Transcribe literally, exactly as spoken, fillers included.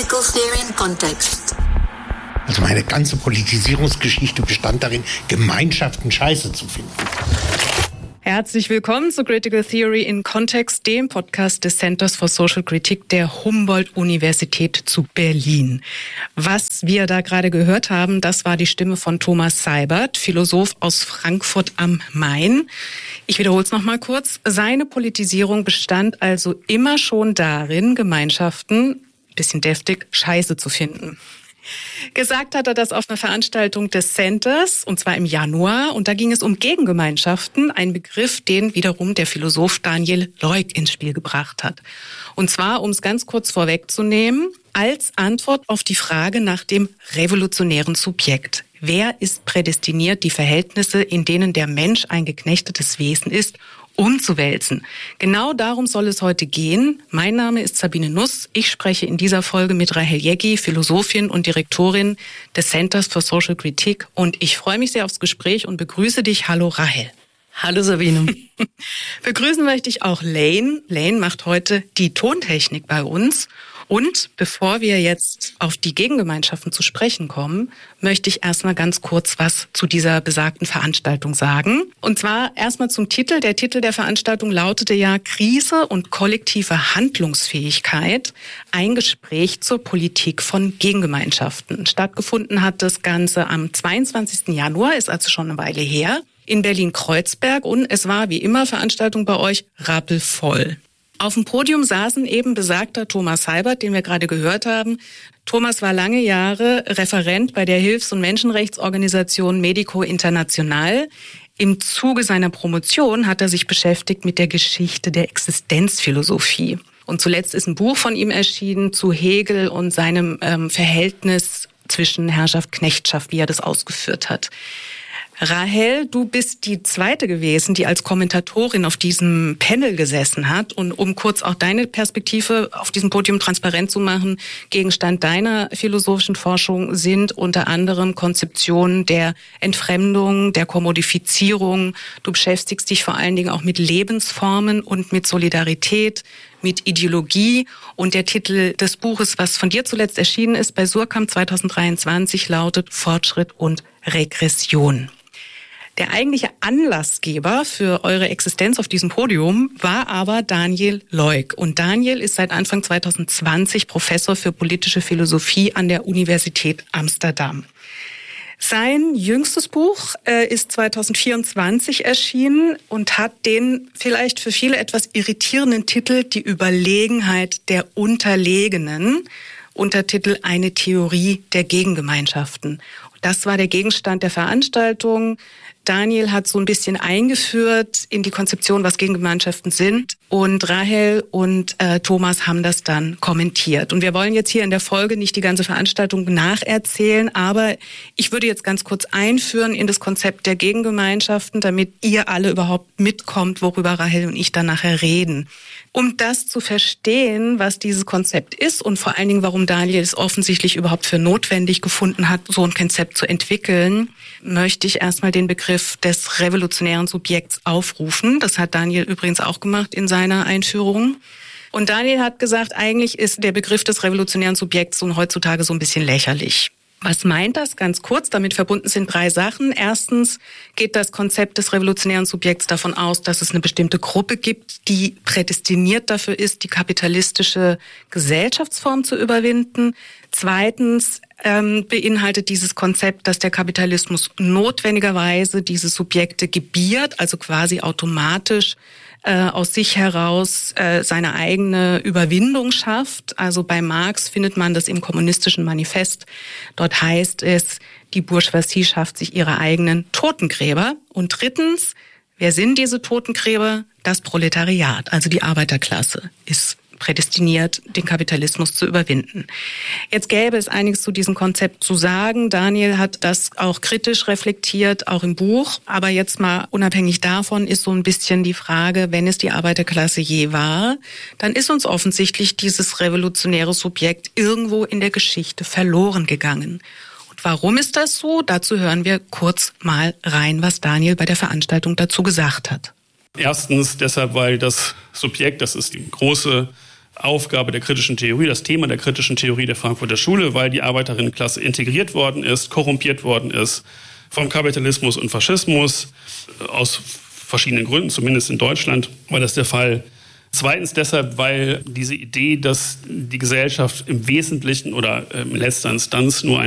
Critical Theory in Context. Also meine ganze Politisierungsgeschichte bestand darin, Gemeinschaften scheiße zu finden. Herzlich willkommen zu Critical Theory in Context, dem Podcast des Centers for Social Critique der Humboldt-Universität zu Berlin. Was wir da gerade gehört haben, das war die Stimme von Thomas Seibert, Philosoph aus Frankfurt am Main. Ich wiederhole es nochmal kurz. Seine Politisierung bestand also immer schon darin, Gemeinschaften, bisschen deftig, scheiße zu finden. Gesagt hat er das auf einer Veranstaltung des Centers, und zwar im Januar. Und da ging es um Gegengemeinschaften, ein Begriff, den wiederum der Philosoph Daniel Leuk ins Spiel gebracht hat. Und zwar, um es ganz kurz vorwegzunehmen, als Antwort auf die Frage nach dem revolutionären Subjekt. Wer ist prädestiniert, die Verhältnisse, in denen der Mensch ein geknechtetes Wesen ist, umzuwälzen? Genau darum soll es heute gehen. Mein Name ist Sabine Nuss. Ich spreche in dieser Folge mit Rahel Jeggi, Philosophin und Direktorin des Centers for Social Critique. Und ich freue mich sehr aufs Gespräch und begrüße dich. Hallo Rahel. Hallo Sabine. Begrüßen möchte ich auch Lane. Lane macht heute die Tontechnik bei uns. Und bevor wir jetzt auf die Gegengemeinschaften zu sprechen kommen, möchte ich erstmal ganz kurz was zu dieser besagten Veranstaltung sagen. Und zwar erstmal zum Titel. Der Titel der Veranstaltung lautete ja Krise und kollektive Handlungsfähigkeit, ein Gespräch zur Politik von Gegengemeinschaften. Stattgefunden hat das Ganze am zweiundzwanzigsten Januar, ist also schon eine Weile her, in Berlin-Kreuzberg. Und es war wie immer Veranstaltung bei euch rappelvoll. Auf dem Podium saßen eben besagter Thomas Seibert, den wir gerade gehört haben. Thomas war lange Jahre Referent bei der Hilfs- und Menschenrechtsorganisation Medico International. Im Zuge seiner Promotion hat er sich beschäftigt mit der Geschichte der Existenzphilosophie. Und zuletzt ist ein Buch von ihm erschienen zu Hegel und seinem ähm, Verhältnis zwischen Herrschaft, Knechtschaft, wie er das ausgeführt hat. Rahel, du bist die zweite gewesen, die als Kommentatorin auf diesem Panel gesessen hat. Und um kurz auch deine Perspektive auf diesem Podium transparent zu machen, Gegenstand deiner philosophischen Forschung sind unter anderem Konzeptionen der Entfremdung, der Kommodifizierung. Du beschäftigst dich vor allen Dingen auch mit Lebensformen und mit Solidarität, mit Ideologie. Und der Titel des Buches, was von dir zuletzt erschienen ist, bei Suhrkamp zweitausenddreiundzwanzig, lautet Fortschritt und Regression. Der eigentliche Anlassgeber für eure Existenz auf diesem Podium war aber Daniel Leuk. Und Daniel ist seit Anfang zweitausendzwanzig Professor für politische Philosophie an der Universität Amsterdam. Sein jüngstes Buch äh, ist zweitausendvierundzwanzig erschienen und hat den vielleicht für viele etwas irritierenden Titel Die Überlegenheit der Unterlegenen, Untertitel Eine Theorie der Gegengemeinschaften. Das war der Gegenstand der Veranstaltung. Daniel hat so ein bisschen eingeführt in die Konzeption, was Gegengemeinschaften sind. Und Rahel und äh, Thomas haben das dann kommentiert. Und wir wollen jetzt hier in der Folge nicht die ganze Veranstaltung nacherzählen, aber ich würde jetzt ganz kurz einführen in das Konzept der Gegengemeinschaften, damit ihr alle überhaupt mitkommt, worüber Rahel und ich dann nachher reden. Um das zu verstehen, was dieses Konzept ist und vor allen Dingen, warum Daniel es offensichtlich überhaupt für notwendig gefunden hat, so ein Konzept zu entwickeln, möchte ich erstmal den Begriff des revolutionären Subjekts aufrufen. Das hat Daniel übrigens auch gemacht in seiner Einführung. Und Daniel hat gesagt, eigentlich ist der Begriff des revolutionären Subjekts so heutzutage so ein bisschen lächerlich. Was meint das? Ganz kurz, damit verbunden sind drei Sachen. Erstens geht das Konzept des revolutionären Subjekts davon aus, dass es eine bestimmte Gruppe gibt, die prädestiniert dafür ist, die kapitalistische Gesellschaftsform zu überwinden. Zweitens ähm, beinhaltet dieses Konzept, dass der Kapitalismus notwendigerweise diese Subjekte gebiert, also quasi automatisch äh, aus sich heraus äh, seine eigene Überwindung schafft. Also bei Marx findet man das im Kommunistischen Manifest. Dort heißt es, die Bourgeoisie schafft sich ihre eigenen Totengräber. Und drittens, wer sind diese Totengräber? Das Proletariat, also die Arbeiterklasse, ist prädestiniert, den Kapitalismus zu überwinden. Jetzt gäbe es einiges zu diesem Konzept zu sagen. Daniel hat das auch kritisch reflektiert, auch im Buch. Aber jetzt mal unabhängig davon ist so ein bisschen die Frage, wenn es die Arbeiterklasse je war, dann ist uns offensichtlich dieses revolutionäre Subjekt irgendwo in der Geschichte verloren gegangen. Und warum ist das so? Dazu hören wir kurz mal rein, was Daniel bei der Veranstaltung dazu gesagt hat. Erstens deshalb, weil das Subjekt, das ist die große Aufgabe der kritischen Theorie, das Thema der kritischen Theorie der Frankfurter Schule, weil die Arbeiterinnenklasse integriert worden ist, korrumpiert worden ist vom Kapitalismus und Faschismus, aus verschiedenen Gründen, zumindest in Deutschland war das der Fall. Zweitens deshalb, weil diese Idee, dass die Gesellschaft im Wesentlichen oder in letzter Instanz nur ein